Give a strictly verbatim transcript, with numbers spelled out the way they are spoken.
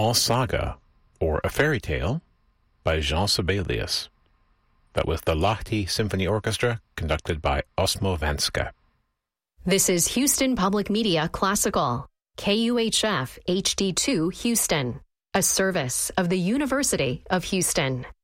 All Saga, or A Fairy Tale, by Jean Sibelius. That was the Lahti Symphony Orchestra, conducted by Osmo Vanska. This is Houston Public Media Classical, K U H F H D two Houston, a service of the University of Houston.